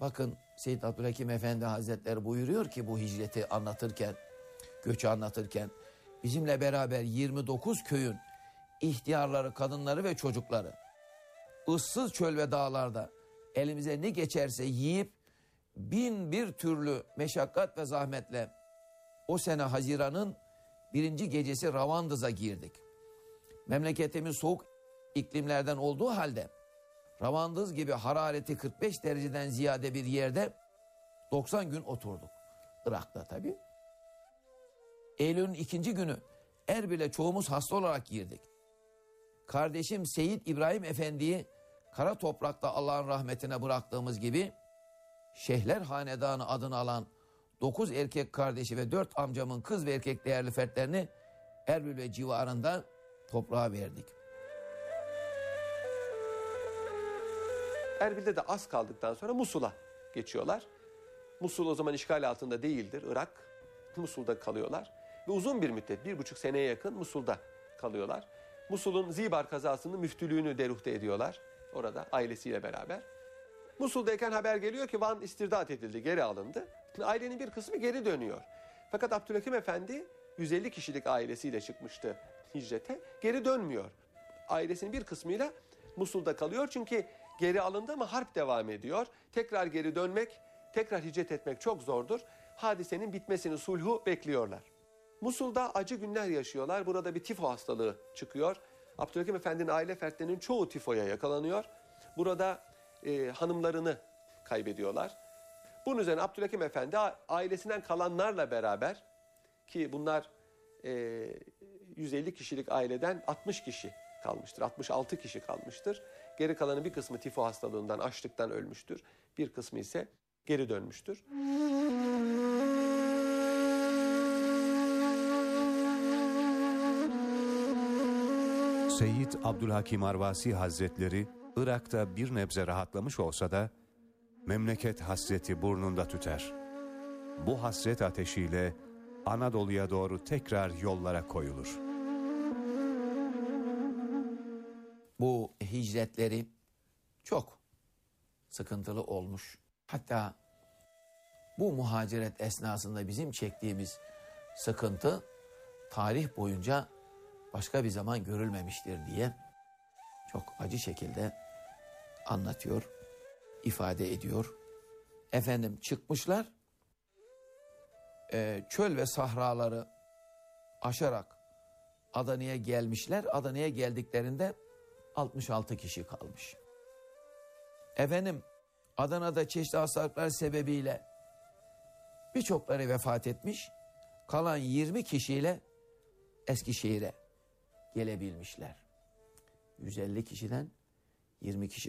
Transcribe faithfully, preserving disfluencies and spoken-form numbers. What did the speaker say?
Bakın Seyyid Abdülhakim Efendi Hazretleri buyuruyor ki bu hicreti anlatırken, göçü anlatırken, bizimle beraber yirmi dokuz köyün ihtiyarları, kadınları ve çocukları ıssız çöl ve dağlarda elimize ne geçerse yiyip bin bir türlü meşakkat ve zahmetle o sene Haziran'ın birinci gecesi Ravandız'a girdik. Memleketimiz soğuk iklimlerden olduğu halde Ravandız gibi harareti kırk beş dereceden ziyade bir yerde doksan gün oturduk. Irak'ta tabii. Eylül'ün ikinci günü Erbil'e çoğumuz hasta olarak girdik. Kardeşim Seyyid İbrahim Efendi'yi kara toprakta Allah'ın rahmetine bıraktığımız gibi Şeyhler Hanedanı adını alan dokuz erkek kardeşi ve dört amcamın kız ve erkek değerli fertlerini Erbil ve civarında toprağa verdik. Erbil'de de az kaldıktan sonra Musul'a geçiyorlar. Musul o zaman işgal altında değildir, Irak. Musul'da kalıyorlar. Ve uzun bir müddet, bir buçuk seneye yakın Musul'da kalıyorlar. Musul'un Zibar kazasının müftülüğünü deruhte ediyorlar orada ailesiyle beraber. Musul'dayken haber geliyor ki Van istirdat edildi, geri alındı. Ailenin bir kısmı geri dönüyor. Fakat Abdülhakim Efendi yüz elli kişilik ailesiyle çıkmıştı hicrete, geri dönmüyor. Ailesinin bir kısmıyla Musul'da kalıyor çünkü geri alındı ama harp devam ediyor. Tekrar geri dönmek, tekrar hicret etmek çok zordur. Hadisenin bitmesini, sulhu bekliyorlar. Musul'da acı günler yaşıyorlar. Burada bir tifo hastalığı çıkıyor. Abdülhakim Efendi'nin aile fertlerinin çoğu tifoya yakalanıyor. Burada e, hanımlarını kaybediyorlar. Bunun üzerine Abdülhakim Efendi ailesinden kalanlarla beraber, ki bunlar e, yüz elli kişilik aileden altmış kişi kalmıştır. altmış altı kişi kalmıştır. Geri kalanın bir kısmı tifo hastalığından, açlıktan ölmüştür. Bir kısmı ise geri dönmüştür. Seyyid Abdülhakim Arvasi Hazretleri Irak'ta bir nebze rahatlamış olsa da memleket hasreti burnunda tüter. Bu hasret ateşiyle Anadolu'ya doğru tekrar yollara koyulur. Bu hicretleri çok sıkıntılı olmuş. Hatta bu muhaciret esnasında bizim çektiğimiz sıkıntı tarih boyunca başka bir zaman görülmemiştir diye çok acı şekilde anlatıyor, ifade ediyor. Efendim çıkmışlar, e, çöl ve sahraları aşarak Adana'ya gelmişler. Adana'ya geldiklerinde altmış altı kişi kalmış. Efendim Adana'da çeşitli hastalıklar sebebiyle birçokları vefat etmiş. Kalan yirmi kişiyle Eskişehir'e gelebilmişler. yüz elli kişiden yirmi kişi